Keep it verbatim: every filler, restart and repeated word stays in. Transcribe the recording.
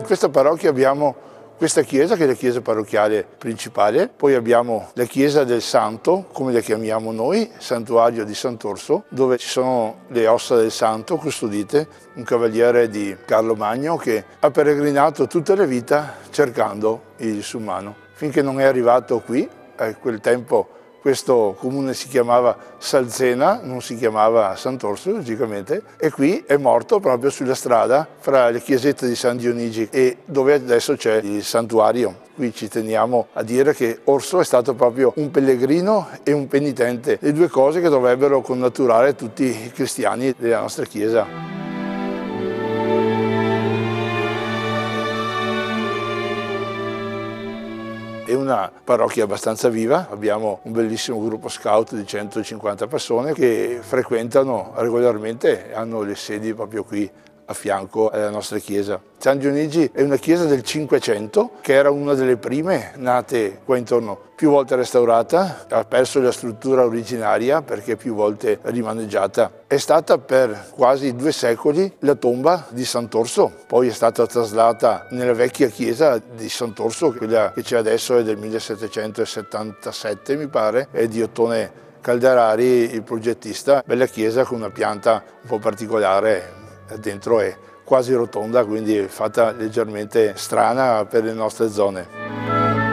questa parrocchia abbiamo questa chiesa, che è la chiesa parrocchiale principale, poi abbiamo la chiesa del Santo, come la chiamiamo noi, santuario di Sant'Orso, dove ci sono le ossa del Santo custodite, un cavaliere di Carlo Magno che ha peregrinato tutta la vita cercando il Summano, finché non è arrivato qui. A quel tempo questo comune si chiamava Salzena, non si chiamava Sant'Orso logicamente, e qui è morto proprio sulla strada fra le chiesette di San Dionigi e dove adesso c'è il santuario. Qui ci teniamo a dire che Orso è stato proprio un pellegrino e un penitente, le due cose che dovrebbero connaturare tutti i cristiani della nostra chiesa. È una parrocchia abbastanza viva, abbiamo un bellissimo gruppo scout di centocinquanta persone che frequentano regolarmente e hanno le sedi proprio qui a fianco alla nostra chiesa. San Dionigi è una chiesa del Cinquecento che era una delle prime nate qua intorno, più volte restaurata, ha perso la struttura originaria perché più volte rimaneggiata. È stata per quasi due secoli la tomba di Sant'Orso, poi è stata traslata nella vecchia chiesa di Sant'Orso, quella che c'è adesso è del millesettecentosettantasette mi pare, è di Ottone Calderari il progettista. Bella chiesa con una pianta un po' particolare, dentro è quasi rotonda, quindi è fatta leggermente strana per le nostre zone.